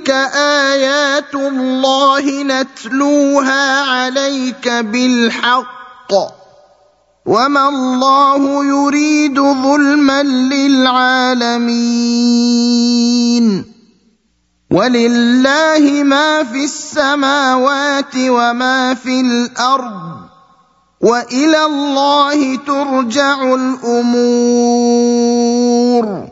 تلك آيات الله نتلوها عليك بالحق وما الله يريد ظلما للعالمين ولله ما في السماوات وما في الأرض وإلى الله ترجع الأمور